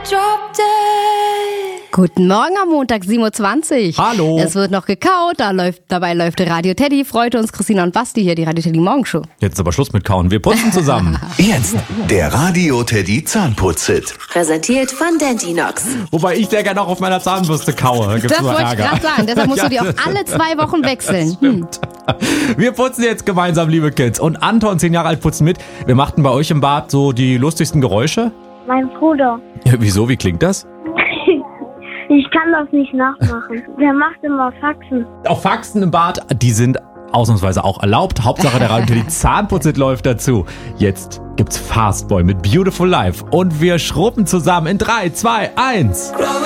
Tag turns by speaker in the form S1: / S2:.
S1: Guten Morgen am Montag, 7.20 Uhr.
S2: Hallo.
S1: Es wird noch gekaut, dabei läuft Radio Teddy. Freut uns Christina und Basti hier, die Radio Teddy Morgenshow.
S2: Jetzt ist aber Schluss mit Kauen, wir putzen zusammen.
S3: Jetzt der Radio Teddy Zahnputz-Hit.
S4: Präsentiert von Dentinox.
S2: Wobei ich sehr gerne auch auf meiner Zahnbürste kaue. Gibt's
S1: Das
S2: nur
S1: wollte ich
S2: Ärger.
S1: gerade sagen, deshalb musst du die auch alle 2 Wochen wechseln.
S2: Wir putzen jetzt gemeinsam, liebe Kids. Und Anton, 10 Jahre alt, putzen mit. Wir machten bei euch im Bad so die lustigsten Geräusche.
S5: Mein Bruder.
S2: Ja, wieso, wie klingt das?
S5: Ich kann das nicht nachmachen. Der macht immer Faxen.
S2: Auch Faxen im Bad, die sind ausnahmsweise auch erlaubt. Hauptsache der Radio Teddy Zahnputz läuft dazu. Jetzt gibt's Fastboy mit Beautiful Life. Und wir schrubben zusammen in 3, 2, 1.